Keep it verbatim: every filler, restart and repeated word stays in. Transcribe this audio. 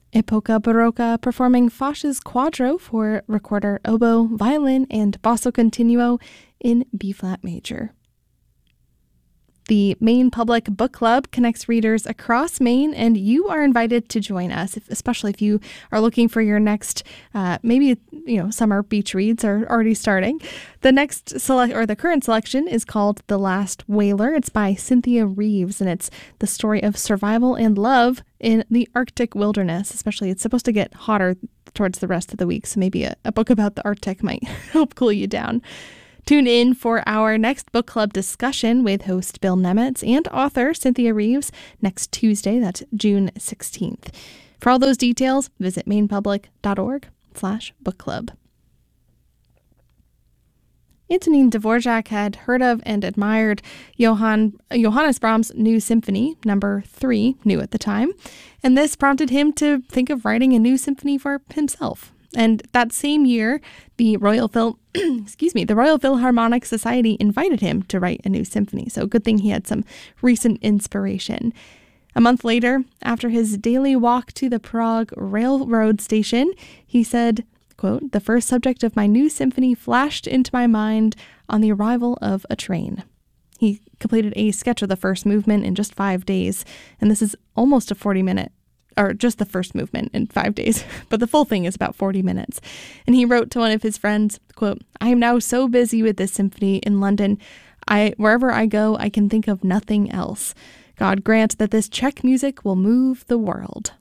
Epoca Barocca performing Foch's Quadro for recorder, oboe, violin, and basso continuo in B-flat major. The Maine Public Book Club connects readers across Maine, and you are invited to join us, if, especially if you are looking for your next, uh, maybe, you know, summer beach reads are already starting. The next select or the current selection is called The Last Whaler. It's by Cynthia Reeves, and it's the story of survival and love in the Arctic wilderness. Especially, it's supposed to get hotter towards the rest of the week, so maybe a, a book about the Arctic might help cool you down. Tune in for our next book club discussion with host Bill Nemetz and author Cynthia Reeves next Tuesday, that's June sixteenth. For all those details, visit mainepublic.org slash book club. Antonin Dvorak had heard of and admired Johann, Johannes Brahms' new symphony, number three, new at the time, and this prompted him to think of writing a new symphony for himself. And that same year, the Royal Phil, excuse me, the Royal Philharmonic Society invited him to write a new symphony. So good thing he had some recent inspiration. A month later, after his daily walk to the Prague railroad station, he said, quote, "The first subject of my new symphony flashed into my mind on the arrival of a train." He completed a sketch of the first movement in just five days, and this is almost a forty-minute or just the first movement in five days, but the full thing is about forty minutes. And he wrote to one of his friends, quote, "I am now so busy with this symphony in London, I wherever I go, I can think of nothing else. God grant that this Czech music will move the world."